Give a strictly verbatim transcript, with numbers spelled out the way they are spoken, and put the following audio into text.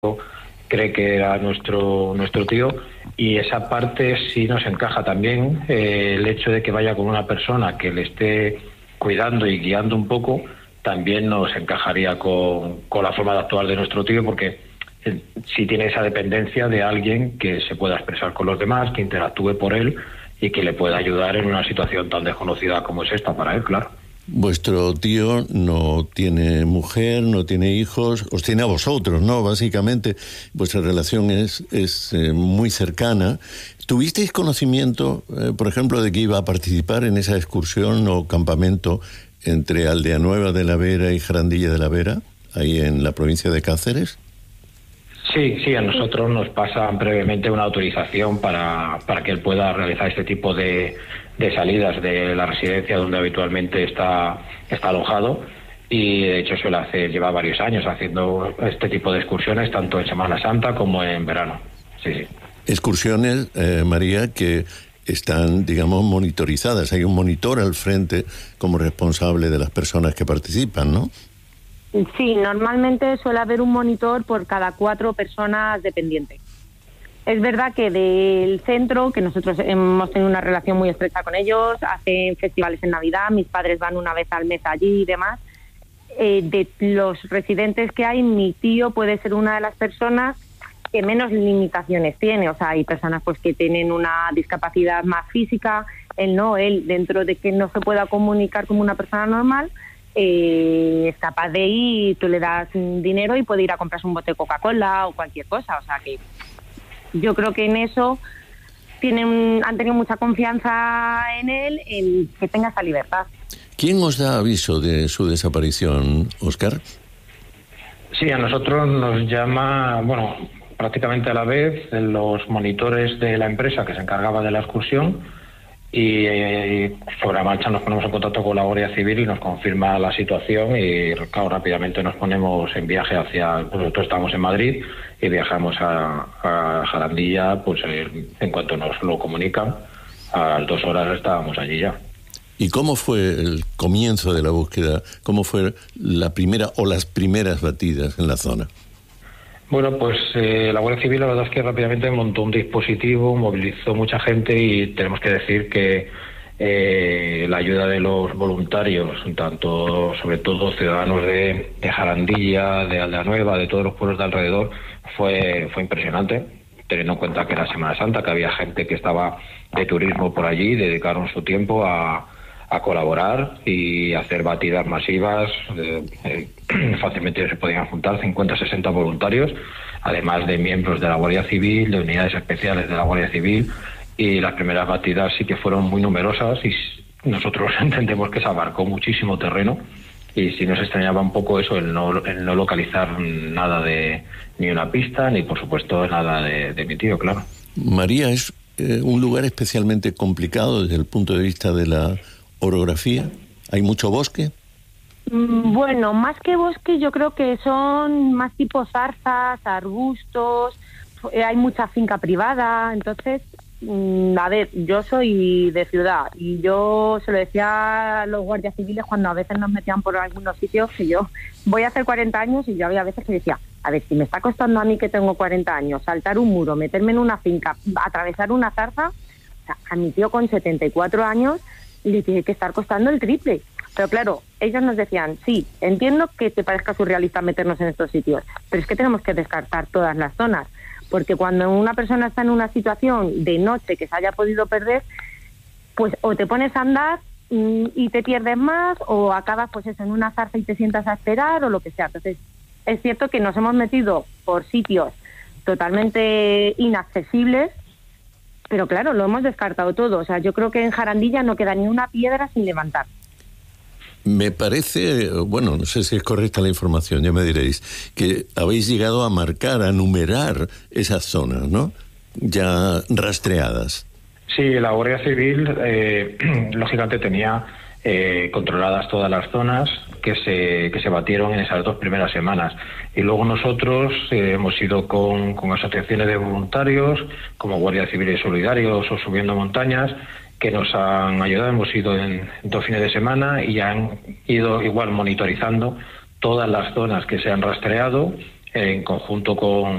cree que era nuestro nuestro tío, y esa parte sí nos encaja también, eh, el hecho de que vaya con una persona que le esté cuidando y guiando un poco, también nos encajaría con, con la forma de actuar de nuestro tío, porque eh, sí tiene esa dependencia de alguien que se pueda expresar con los demás, que interactúe por él y que le pueda ayudar en una situación tan desconocida como es esta para él, claro. Vuestro tío no tiene mujer, no tiene hijos, os tiene a vosotros, ¿no? Básicamente, vuestra relación es, es eh, muy cercana. ¿Tuvisteis conocimiento, eh, por ejemplo, de que iba a participar en esa excursión o campamento entre Aldea Nueva de la Vera y Jarandilla de la Vera, ahí en la provincia de Cáceres? Sí, sí, a nosotros nos pasan brevemente una autorización para, para que él pueda realizar este tipo de, de salidas de la residencia donde habitualmente está, está alojado, y de hecho suele hacer, lleva varios años haciendo este tipo de excursiones, tanto en Semana Santa como en verano. Sí, sí. Excursiones, eh, María, que están, digamos, monitorizadas. Hay un monitor al frente como responsable de las personas que participan, ¿no? Sí, normalmente suele haber un monitor por cada cuatro personas dependientes. Es verdad que del centro, que nosotros hemos tenido una relación muy estrecha con ellos, hacen festivales en Navidad, mis padres van una vez al mes allí y demás. Eh, de los residentes que hay, mi tío puede ser una de las personas que menos limitaciones tiene. O sea, hay personas pues que tienen una discapacidad más física, él no, él dentro de que no se pueda comunicar como una persona normal, Eh, es capaz de ir, tú le das dinero y puede ir a comprarse un bote de Coca-Cola o cualquier cosa. O sea que yo creo que en eso tienen, han tenido mucha confianza en él, en que tenga esa libertad. ¿Quién os da aviso de su desaparición, Óscar? Sí, a nosotros nos llama, bueno, prácticamente a la vez, los monitores de la empresa que se encargaba de la excursión, y eh, sobre la marcha nos ponemos en contacto con la Guardia Civil y nos confirma la situación, y claro, rápidamente nos ponemos en viaje hacia, pues nosotros estamos en Madrid y viajamos a, a Jarandilla, pues eh, en cuanto nos lo comunican, a las dos horas estábamos allí ya. ¿Y cómo fue el comienzo de la búsqueda? ¿Cómo fue la primera o las primeras batidas en la zona? Bueno, pues eh, la Guardia Civil la verdad es que rápidamente montó un dispositivo, movilizó mucha gente, y tenemos que decir que eh, la ayuda de los voluntarios, tanto sobre todo ciudadanos de, de Jarandilla, de Aldea Nueva, de todos los pueblos de alrededor, fue, fue impresionante, teniendo en cuenta que era Semana Santa, que había gente que estaba de turismo por allí, dedicaron su tiempo a... a colaborar y hacer batidas masivas. Eh, eh, fácilmente se podían juntar cincuenta, sesenta voluntarios, además de miembros de la Guardia Civil, de unidades especiales de la Guardia Civil, y las primeras batidas sí que fueron muy numerosas, y nosotros entendemos que se abarcó muchísimo terreno, y sí nos extrañaba un poco eso, el no, el no localizar nada de, ni una pista, ni por supuesto nada de, de mi tío, claro. María, es eh, un lugar especialmente complicado desde el punto de vista de la orografía. ¿Hay mucho bosque? Bueno, más que bosque, yo creo que son más tipo zarzas, arbustos, eh, hay mucha finca privada. Entonces, mmm, a ver, yo soy de ciudad y yo se lo decía a los guardias civiles cuando a veces nos metían por algunos sitios, que yo voy a hacer cuarenta años y yo había veces que decía, a ver, si me está costando a mí, que tengo cuarenta años, saltar un muro, meterme en una finca, atravesar una zarza, o sea, a mi tío con setenta y cuatro años le tiene que estar costando el triple. Pero claro, ellos nos decían, sí, entiendo que te parezca surrealista meternos en estos sitios, pero es que tenemos que descartar todas las zonas, porque cuando una persona está en una situación de noche que se haya podido perder, pues o te pones a andar mm, y te pierdes más, o acabas pues eso, en una zarza y te sientas a esperar, o lo que sea. Entonces, es cierto que nos hemos metido por sitios totalmente inaccesibles, pero claro, lo hemos descartado todo. O sea, yo creo que en Jarandilla no queda ni una piedra sin levantar. Me parece, bueno, no sé si es correcta la información, ya me diréis, que habéis llegado a marcar, a numerar esas zonas, ¿no? Ya rastreadas. Sí, la Guardia Civil, eh, lógicamente tenía eh, controladas todas las zonas que se, que se batieron en esas dos primeras semanas. Y luego nosotros eh, hemos ido con, con asociaciones de voluntarios, como Guardia Civil y Solidarios o Subiendo Montañas, que nos han ayudado. Hemos ido en dos fines de semana y han ido igual monitorizando todas las zonas que se han rastreado en conjunto con